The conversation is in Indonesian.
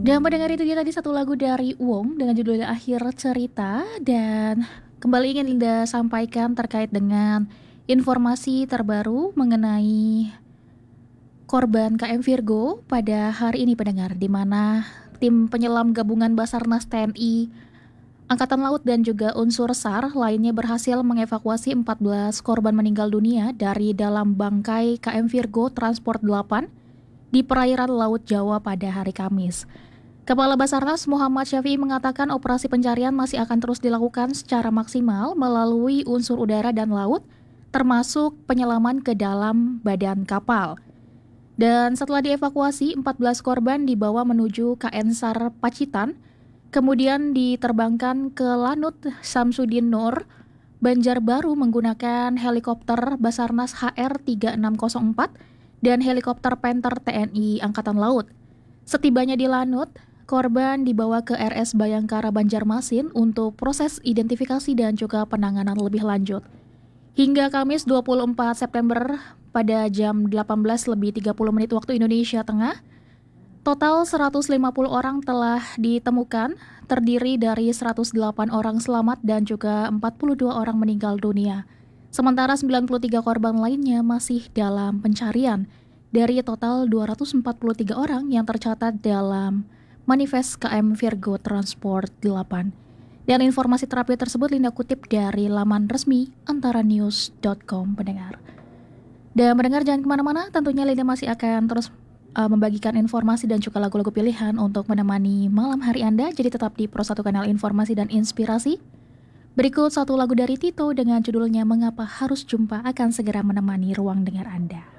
Dan mendengar itu dia tadi satu lagu dari Wong dengan judul Akhir Cerita. Dan kembali ingin Linda sampaikan terkait dengan informasi terbaru mengenai korban KM Virgo pada hari ini pendengar, di mana tim penyelam gabungan Basarnas TNI, Angkatan Laut dan juga unsur SAR lainnya berhasil mengevakuasi 14 korban meninggal dunia dari dalam bangkai KM Virgo Transport 8 di perairan Laut Jawa pada hari Kamis. Kepala Basarnas Muhammad Syafi'i mengatakan operasi pencarian masih akan terus dilakukan secara maksimal melalui unsur udara dan laut, termasuk penyelaman ke dalam badan kapal. Dan setelah dievakuasi, 14 korban dibawa menuju KN SAR Pacitan, kemudian diterbangkan ke Lanut Samsudin Nur, Banjarbaru menggunakan helikopter Basarnas HR-3604 dan helikopter Panther TNI Angkatan Laut. Setibanya di Lanut, korban dibawa ke RS Bayangkara Banjarmasin untuk proses identifikasi dan juga penanganan lebih lanjut. Hingga Kamis 24 September pada jam 18.30 waktu Indonesia Tengah, total 150 orang telah ditemukan, terdiri dari 108 orang selamat dan juga 42 orang meninggal dunia. Sementara 93 korban lainnya masih dalam pencarian dari total 243 orang yang tercatat dalam manifest KM Virgo Transport 8. Dan informasi terakhir tersebut Linda kutip dari laman resmi antaranews.com pendengar. Dan mendengar jangan kemana-mana, tentunya Linda masih akan terus membagikan informasi dan juga lagu-lagu pilihan untuk menemani malam hari Anda. Jadi tetap di Pro 1 Kanal Informasi dan Inspirasi. Berikut satu lagu dari Tito dengan judulnya Mengapa Harus Jumpa akan segera menemani ruang dengar Anda.